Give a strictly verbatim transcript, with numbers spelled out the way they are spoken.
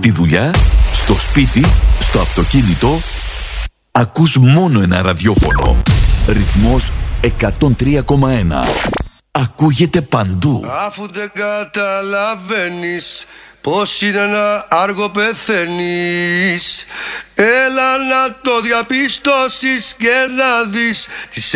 Στη δουλειά, στο σπίτι, στο αυτοκίνητο, ακούς μόνο ένα ραδιόφωνο. Ρυθμός εκατόν τρία κόμμα ένα. Ακούγεται παντού. Αφού δεν καταλαβαίνεις πως είναι να άργο πεθαίνεις, έλα να το διαπιστώσεις και να δεις τις